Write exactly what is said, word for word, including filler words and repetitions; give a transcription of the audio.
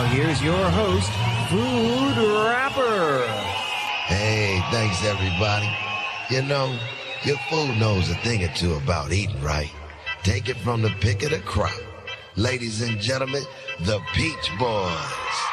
now, here's your host, Food Rapper. Hey, thanks, everybody. You know, your food knows a thing or two about eating, right? Take it from the pick of the crop. Ladies and gentlemen, the Peach Boys.